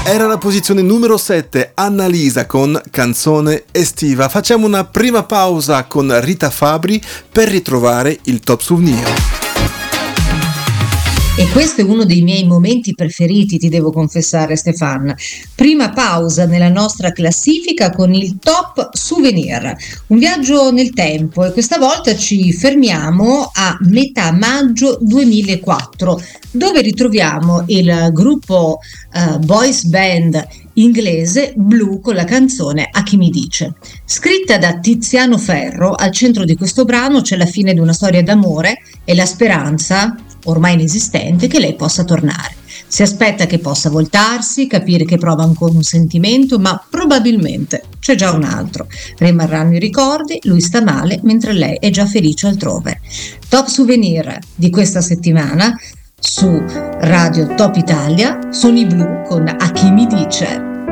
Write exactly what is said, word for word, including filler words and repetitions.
Era la posizione numero sette, Annalisa con Canzone estiva. Facciamo una prima pausa con Rita Fabri per ritrovare il Top Souvenir. E questo è uno dei miei momenti preferiti, ti devo confessare, Stefan. Prima pausa nella nostra classifica con il Top Souvenir, un viaggio nel tempo, e questa volta ci fermiamo a metà maggio duemilaquattro, dove ritroviamo il gruppo uh, boys band inglese Blue con la canzone A chi mi dice. Scritta da Tiziano Ferro, al centro di questo brano c'è la fine di una storia d'amore e la speranza, ormai inesistente, che lei possa tornare. Si aspetta che possa voltarsi, capire che prova ancora un sentimento, ma probabilmente c'è già un altro. Rimarranno i ricordi, lui sta male mentre lei è già felice altrove. Top Souvenir di questa settimana su Radio Top Italia sono i Blue con A chi mi dice.